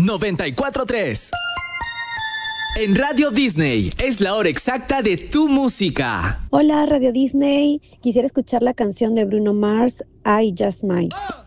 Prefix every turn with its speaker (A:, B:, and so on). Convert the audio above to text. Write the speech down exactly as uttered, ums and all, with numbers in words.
A: noventa y cuatro punto tres. En Radio Disney es la hora exacta de tu música.
B: Hola, Radio Disney. Quisiera escuchar la canción de Bruno Mars, I Just Might.